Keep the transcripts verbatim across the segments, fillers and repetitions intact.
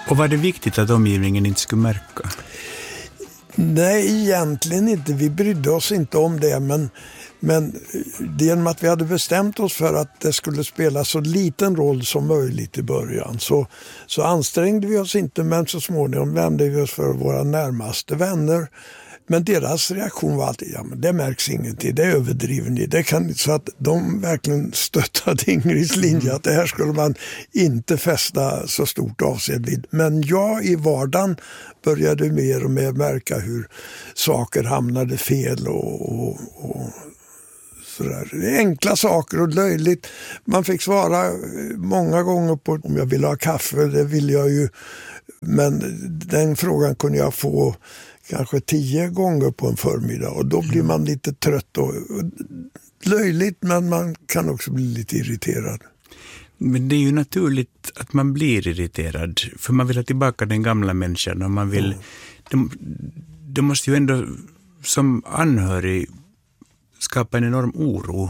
Och var det viktigt att omgivningen inte skulle märka? Nej, egentligen inte. Vi brydde oss inte om det, men, men genom att vi hade bestämt oss för att det skulle spela så liten roll som möjligt i början så, så ansträngde vi oss inte, men så småningom vände vi oss för våra närmaste vänner. Men deras reaktion var alltid, ja men det märks ingenting, det är överdriven i. Det kan, så att de verkligen stöttade Ingrids linje att det här skulle man inte fästa så stort avseende vid. Men jag i vardagen började mer och mer märka hur saker hamnade fel och, och, och sådär. Enkla saker och löjligt. Man fick svara många gånger på om jag ville ha kaffe, det ville jag ju. Men den frågan kunde jag få kanske tio gånger på en förmiddag och då blir man lite trött och löjligt, men man kan också bli lite irriterad. Men det är ju naturligt att man blir irriterad för man vill ha tillbaka den gamla människan och man vill, mm. de, de måste ju ändå som anhörig skapa en enorm oro.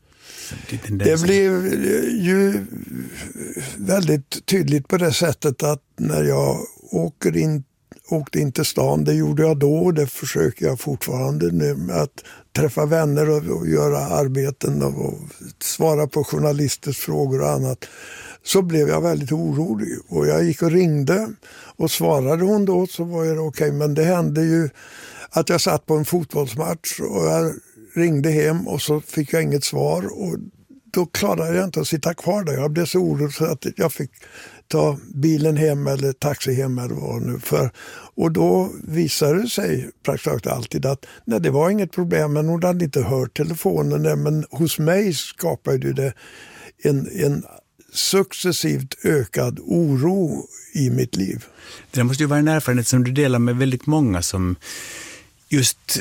Det blev ju väldigt tydligt på det sättet att när jag åker in åkte in till stan, det gjorde jag då och det försöker jag fortfarande nu med att träffa vänner och, och göra arbeten och, och svara på journalisters frågor och annat. Så blev jag väldigt orolig och jag gick och ringde och svarade hon då så var det okej, men det hände ju att jag satt på en fotbollsmatch och jag ringde hem och så fick jag inget svar och då klarade jag inte att sitta kvar där. Jag blev så orolig så att jag fick ta bilen hem eller taxi hem eller vad nu för. Och då visade det sig praktiskt alltid att nej, det var inget problem, men hon hade inte hört telefonen. Men hos mig skapade det en, en successivt ökad oro i mitt liv. Det måste ju vara en erfarenhet som du delar med väldigt många som just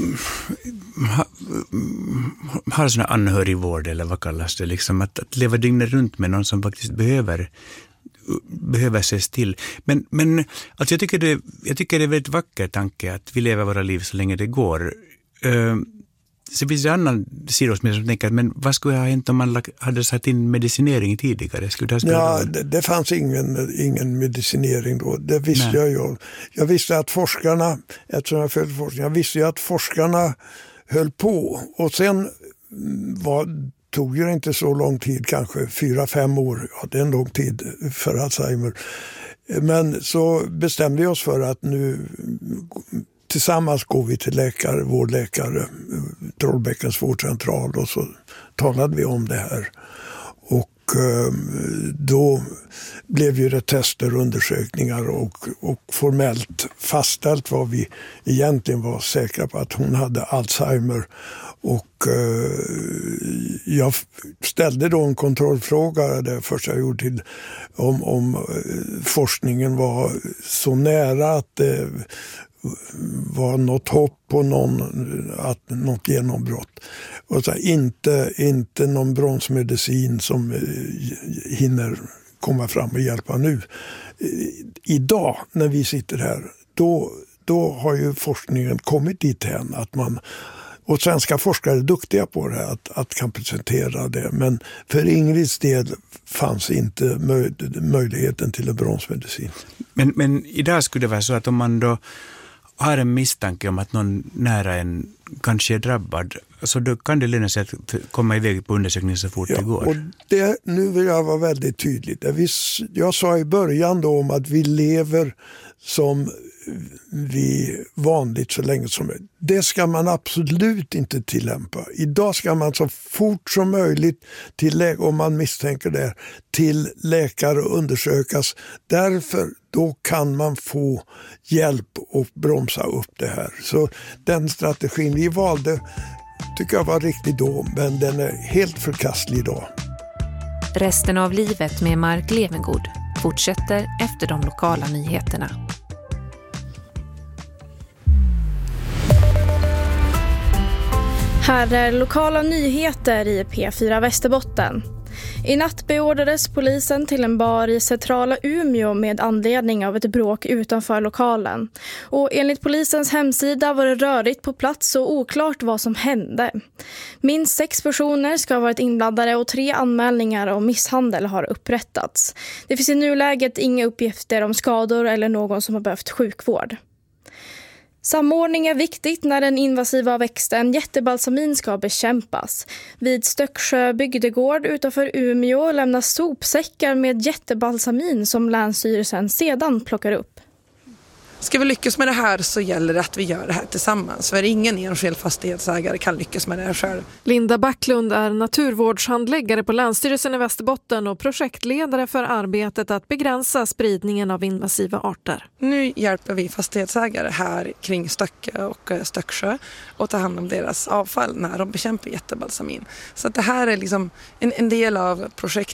ha, har sån anhörigvård eller vad kallas det, liksom att, att leva dygnet runt med någon som faktiskt behöver behöver ses till. Men, men alltså jag, tycker det, jag tycker det är en väldigt vacker tanke att vi lever våra liv så länge det går. Uh, så finns det en annan sida som tänker, men vad skulle ha hänt om man hade satt in medicinering tidigare? Skulle det ja, det, det fanns ingen, ingen medicinering då. Det visste Nej. jag ju. Jag visste att forskarna, eftersom jag följde forskning, jag visste ju att forskarna höll på. Och sen var tog ju inte så lång tid, kanske fyra, fem år. Ja, det är en lång tid för Alzheimer. Men så bestämde vi oss för att nu tillsammans går vi till läkare, vår läkare, Trollbäckens vårdcentral och så talade vi om det här. Och då blev ju det tester och undersökningar och, och formellt fastställt vad vi egentligen var säkra på att hon hade Alzheimer. Och eh, jag ställde då en kontrollfråga det första jag gjorde till om, om eh, forskningen var så nära att det var något hopp på någon, att, något genombrott. Och så, inte, inte någon bromsmedicin som eh, hinner komma fram och hjälpa nu. Eh, idag när vi sitter här, då, då har ju forskningen kommit dit hän att man. Och svenska forskare är duktiga på det här, att, att kan presentera det. Men för Ingrids del fanns inte möj, möjligheten till en bromsmedicin. Men, men idag skulle det vara så att om man då har en misstanke om att någon nära en kanske är drabbad, så då kan det löna sig att komma iväg på undersökning så fort ja, det går. Och det, nu vill jag vara väldigt tydlig. Jag sa i början då om att vi lever som vi vanligt så länge som möjligt. Det ska man absolut inte tillämpa. Idag ska man så fort som möjligt till lä- om man misstänker det till läkare och undersökas. Därför då kan man få hjälp och bromsa upp det här. Så den strategin vi valde tycker jag var riktig då, men den är helt förkastlig idag. Resten av livet med Mark Levengood fortsätter efter de lokala nyheterna. Här är lokala nyheter i P fyra Västerbotten. I natt beordrades polisen till en bar i centrala Umeå med anledning av ett bråk utanför lokalen. Och enligt polisens hemsida var det rörigt på plats och oklart vad som hände. Minst sex personer ska ha varit inblandade och tre anmälningar om misshandel har upprättats. Det finns i nuläget inga uppgifter om skador eller någon som har behövt sjukvård. Samordning är viktigt när den invasiva växten jättebalsamin ska bekämpas. Vid Stöcksjö bygdegård utanför Umeå lämnas sopsäckar med jättebalsamin som Länsstyrelsen sedan plockar upp. Ska vi lyckas med det här så gäller det att vi gör det här tillsammans. För ingen enskild fastighetsägare kan lyckas med det här själv. Linda Backlund är naturvårdshandläggare på Länsstyrelsen i Västerbotten och projektledare för arbetet att begränsa spridningen av invasiva arter. Nu hjälper vi fastighetsägare här kring Stöcke och Stöcksjö och ta hand om deras avfall när de bekämpar jättebalsamin. Så att det här är liksom en, en del av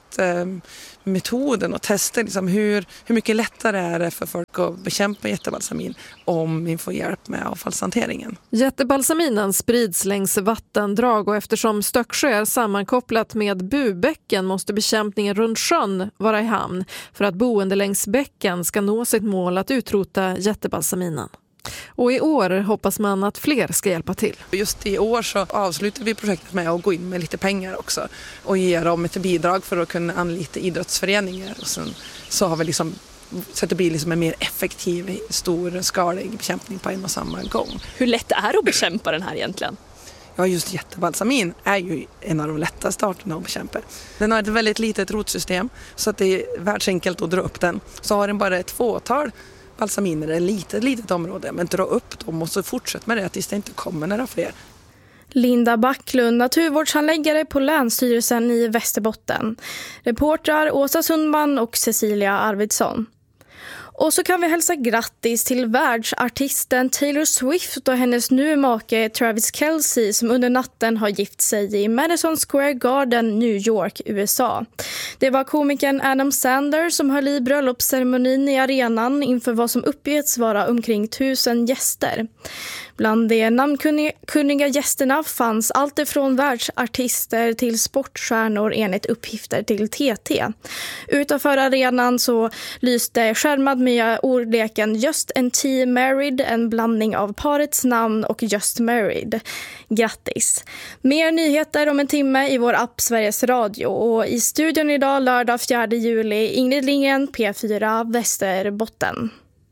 projektmetoden och tester. Liksom hur, hur mycket lättare är det för folk att bekämpa jättebalsamin om vi får hjälp med avfallshanteringen. Jättebalsaminen sprids längs vattendrag och eftersom Stöcksjö är sammankopplat med Bubäcken måste bekämpningen runt sjön vara i hamn för att boende längs bäcken ska nå sitt mål att utrota jättebalsaminen. Och i år hoppas man att fler ska hjälpa till. Just i år så avslutar vi projektet med att gå in med lite pengar också och ge dem ett bidrag för att kunna anlita idrottsföreningar. Och sen så har vi liksom så att det blir liksom en mer effektiv, storskalig bekämpning på en och samma gång. Hur lätt är det att bekämpa den här egentligen? Ja, just jättebalsamin är ju en av de lättaste arterna att bekämpa. Den har ett väldigt litet rotsystem så att det är världsenkelt att dra upp den. Så har den bara ett fåtal balsaminer i ett litet, litet område, men dra upp dem och så fortsätta med det tills det inte kommer några fler. Linda Backlund, naturvårdshandläggare på Länsstyrelsen i Västerbotten. Reportrar Åsa Sundman och Cecilia Arvidsson. Och så kan vi hälsa grattis till världsartisten Taylor Swift och hennes nu make Travis Kelce som under natten har gift sig i Madison Square Garden, New York, U S A. Det var komikern Adam Sandler som höll i bröllopsceremonin i arenan inför vad som uppgetts vara omkring tusen gäster. Bland de namnkunniga gästerna fanns allt ifrån världsartister till sportstjärnor enligt uppgifter till T T. Utanför arenan så lyste skärmad med ordleken Just and T Married, en blandning av parets namn och Just Married. Grattis! Mer nyheter om en timme i vår app Sveriges Radio och i studion idag lördag fjärde juli Ingrid Lindgren, P fyra Västerbotten.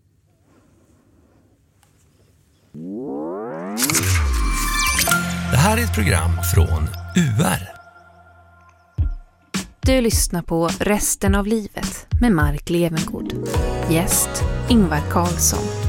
Det här är ett program från U R. Du lyssnar på Resten av livet med Mark Levengood. Gäst Ingvar Carlsson.